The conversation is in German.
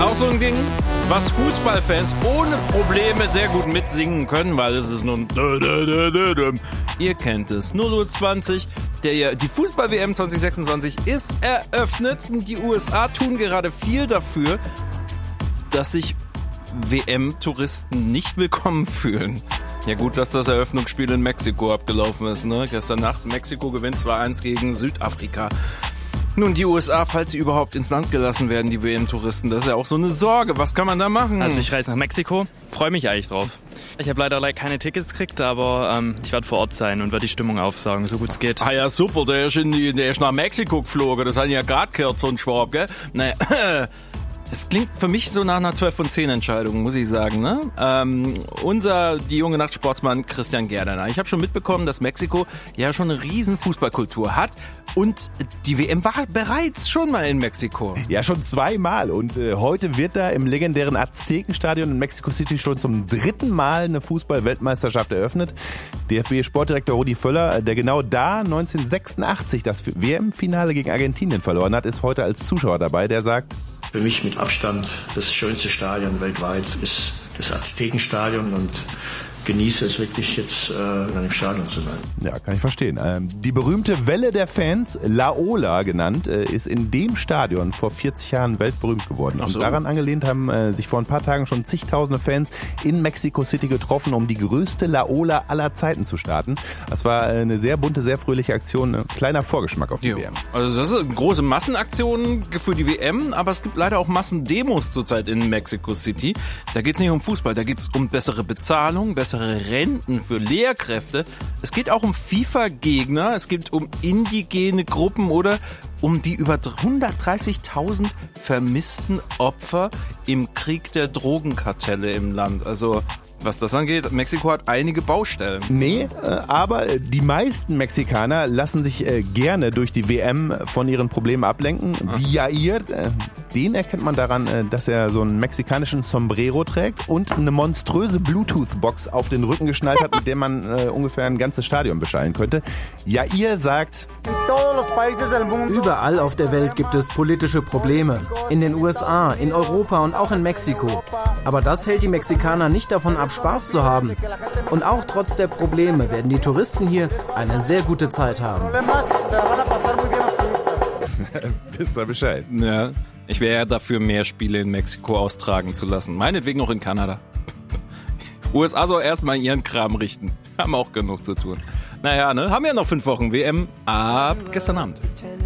Auch so ein Ding, was Fußballfans ohne Probleme sehr gut mitsingen können, weil es ist nun... Ihr kennt es, 0:20 Uhr. Die Fußball-WM 2026 ist eröffnet. Die USA tun gerade viel dafür, dass sich WM-Touristen nicht willkommen fühlen. Ja gut, dass das Eröffnungsspiel in Mexiko abgelaufen ist, ne? Gestern Nacht, Mexiko gewinnt 2-1 gegen Südafrika. Nun, die USA, falls sie überhaupt ins Land gelassen werden, die WM-Touristen, das ist ja auch so eine Sorge. Was kann man da machen? Also ich reise nach Mexiko, freue mich eigentlich drauf. Ich habe leider keine Tickets gekriegt, aber ich werde vor Ort sein und werde die Stimmung aufsaugen, so gut es geht. Ah ja, super, der ist nach Mexiko geflogen, das hat ja gerade gehört, so ein Schwab, gell? Naja, es klingt für mich so nach einer 12 von 10 Entscheidung, muss ich sagen, ne? Die junge Nachtsportsmann Christian Gerdener. Ich habe schon mitbekommen, dass Mexiko ja schon eine riesen Fußballkultur hat und die WM war bereits schon mal in Mexiko. Ja, schon 2-mal und heute wird da im legendären Aztekenstadion in Mexico City schon zum 3. Mal eine Fußball-Weltmeisterschaft eröffnet. DFB-Sportdirektor Rudi Völler, der genau da 1986 das WM-Finale gegen Argentinien verloren hat, ist heute als Zuschauer dabei. Der sagt: Für mich mit Abstand das schönste Stadion weltweit ist das Aztekenstadion und genieße es wirklich jetzt in einem Stadion zu sein. Ja, kann ich verstehen. Die berühmte Welle der Fans, La Ola genannt, ist in dem Stadion vor 40 Jahren weltberühmt geworden. Ach so. Und daran angelehnt haben sich vor ein paar Tagen schon zigtausende Fans in Mexico City getroffen, um die größte La Ola aller Zeiten zu starten. Das war eine sehr bunte, sehr fröhliche Aktion, ein kleiner Vorgeschmack auf die WM. Also das sind große Massenaktionen für die WM, aber es gibt leider auch Massendemos zurzeit in Mexico City. Da geht es nicht um Fußball, da geht es um bessere Bezahlung, bessere Renten für Lehrkräfte. Es geht auch um FIFA-Gegner, es geht um indigene Gruppen oder um die über 130.000 vermissten Opfer im Krieg der Drogenkartelle im Land. Also was das angeht, Mexiko hat einige Baustellen. Nee, aber die meisten Mexikaner lassen sich gerne durch die WM von ihren Problemen ablenken. Wie Jair, den erkennt man daran, dass er so einen mexikanischen Sombrero trägt und eine monströse Bluetooth-Box auf den Rücken geschnallt hat, mit der man ungefähr ein ganzes Stadion beschallen könnte. Jair sagt: Überall auf der Welt gibt es politische Probleme. In den USA, in Europa und auch in Mexiko. Aber das hält die Mexikaner nicht davon ab, Spaß zu haben. Und auch trotz der Probleme werden die Touristen hier eine sehr gute Zeit haben. Wisst ihr Bescheid? Ja, ich wäre ja dafür, mehr Spiele in Mexiko austragen zu lassen. Meinetwegen auch in Kanada. USA soll erstmal ihren Kram richten. Haben auch genug zu tun. Naja, ne? Haben ja noch 5 Wochen WM ab gestern Abend.